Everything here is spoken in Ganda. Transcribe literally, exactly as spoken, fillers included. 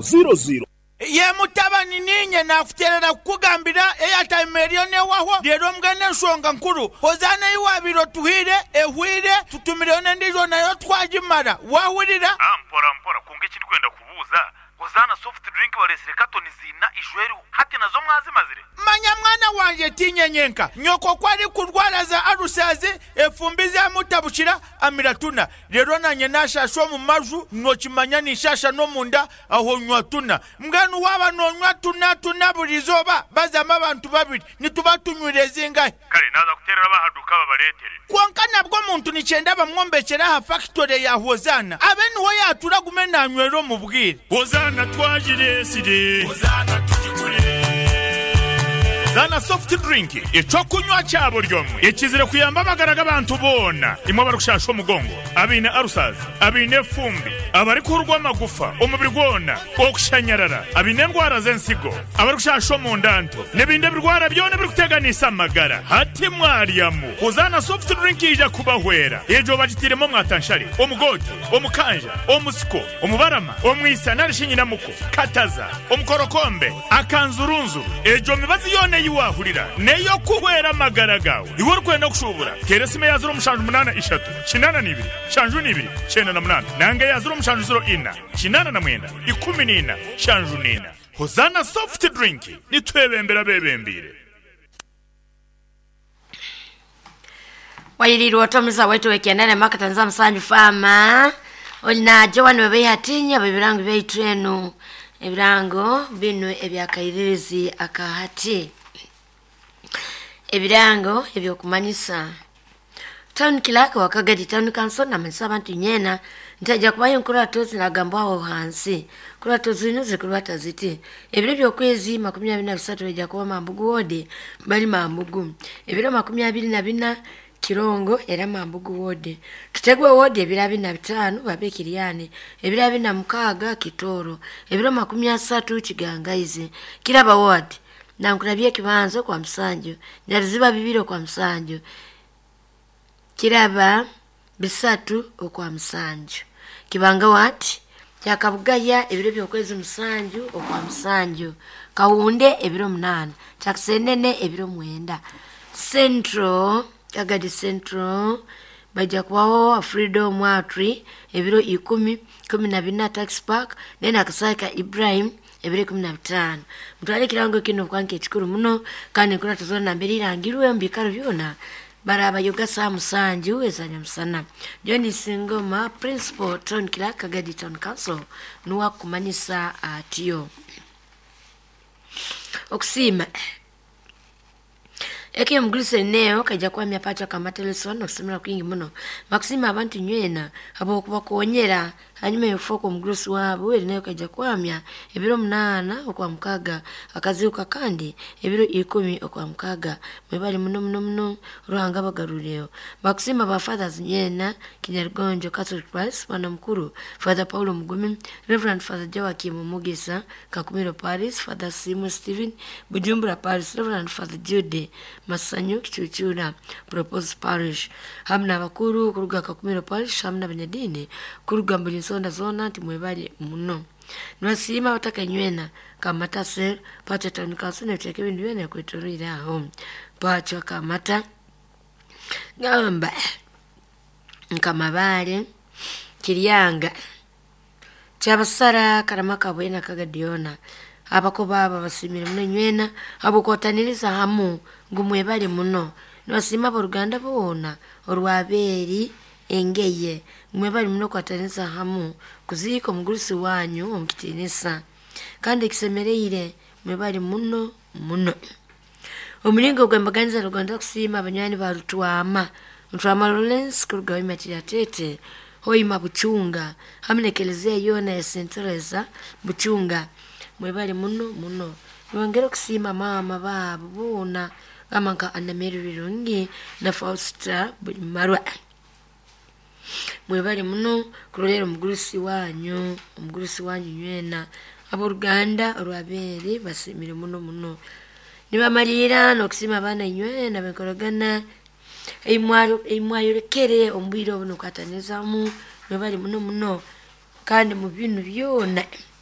zero zero. Ye mutabani ninye nafuterera kugambira airtime eriyo newaho lero mgane nsonga nkuru hozana iwabiro tuhire ehwire tutumire ndizo nayo twagimara wahurira ampora mpora kunge kiri kwenda kubuza hozana soft drink balesire katoni zina ijweru hati nazo mwazi mazire manya mwana wanje tinyenyenka nyoko kwari kurwara za arusazi efumbiza mutabushira amiratuna lero nanye nashasho mu maju nokimanya nishasha no munda aho nywatuna mganu waba no nywatuna tuna burizoba bazama abantu babiri nitubatunywireze ingahe kale naza kuterera bahaduka babaletere kwankana bwo muntu nicenda bamwombekera ha factory ya hozana abeni ho yatura gumena nywero mu bwire hozana twajire sire hozana tujigure Zana soft drink ico kunywa cyabo ryomwe ikizire kuyamba bagaraga abantu bona imwe barushasho mugongo abine arusazi abine fumbi abari kurwa magufa umubiri gwona okushanyarara abine ndwara zensigo abarushasho mu ndanto nebinde birwara byone biri kuteganisa amagara hati mwariyamu uzana soft drink ija kubahwera ejo bagitiremo mwatanshari omugodi omukanja omusiko omubarama omwisa narishinyina muko kataza omukorokombe akanzurunzu ejo mibazi yone yiwahurira neyo kuhwera magara gawe iwo kwenda kushubura keresime yazuro mushanju munana ishatu kinana nibiri shanju nibiri cyenda na munana nange yazuro mushanju zero ina kinana na mwenda ikumi nina shanju nina hozana soft drink nitwebembera bebembire Wairiri watomiza wetu wekiendane maka Tanzania msanju fama olina jowani webe hatinya bebirangu beitrenu ebirango binu ebyakairirizi akahati ebirango ebyokumanyisa town kilaka wakagadi town council na mensaba ntunyena ntaja kubayo nkura tozi na gambaho hansi kura tozi nuze kurwata ziti ebiro byokwezi makumi abiri na bisatu eja kuba mambugu wode bali mambugu ebiro makumi abiri na bina Kirongo era mambugu wode tutegwe wode ebirabi na bitano babekiriyane ebirabi na mukaga kitoro ebiro makumi asatu kigangaize kiraba wode nankurabye kibanzo kwa msanjo nyariziba bibiro kwa msanjo kiraba bisatu okwa msanjo kibanga wati yakabugaya ebiro byokwezi msanjo okwa msanjo kawunde ebiro munana takisenene ebiro mwenda Central Agadi Central baja kwao Freedom Watri ebiro ikumi kumi na bina tax park nena akasaka Ibrahim ebiro kumi na bitano mutwale kirango kino kwanke chikuru muno kandi kura tuzona mbere irangirwe mbikaro byona baraba yoga samusanju ezanya msana Johnny Singoma principal town kilaka Agadi town council nuwa kumanisa atio okusima Eke mgrise neo kaja kwa miapacha kama telesono kusimila kuingi muno makusima abantu nywena abo kuba kuonyera hanyuma yofoko mgrusi wabo weli neo kaja kwa mia ebiro mnana okwa mkaga akaziuka kandi ebiro ikumi okwa mkaga mwebali muno muno muno ruhanga bagarureo makusima ba fathers nywena Kinyargonjo Catholic Price wana mkuru Father Paulo Mugumi Reverend Father Joakim Mugisa Kakumiro Paris Father Simo Steven Bujumbura Paris Reverend Father Jude Masanyo Kichuchura Propose Parish hamna bakuru kuruga Kakumiro Parish hamna banyadini kuruga mbulinsonda zona timwebali muno nwasima wataka nywena kamata ser pacha town council neteke bintu byene kwetorira aho pacha kamata gamba nkamabale kiryanga cyabasara karamaka bwena kagadiona abako baba basimira muno nywena abo kotaniriza hamu ngumwebali muno nwasima boruganda bona orwaberi engeye mwebali muno kwataniriza hamu kuziko mgurusi wanyu omkitinisa kandi kisemereire mwebali muno muno omulingo gwembaganiza ruganda kusima abanywani barutwama Ntwama Lawrence kurugawe matira tete hoima buchunga hamnekelezea yona ya Saint Teresa buchunga mwebali muno muno niwangero kusima mama babu bona amanka Anameri Rirungi na Fausta Marwa mwebali muno kurolera mugurusi wanyu umugurusi wanyu nywena abo Ruganda rwabere basimire muno muno niba marira no kusima bana nywena bekoragana Eimwaro eimwayorekere ombwiro buno kwatanezamu mwebali muno muno kandi mu bintu byona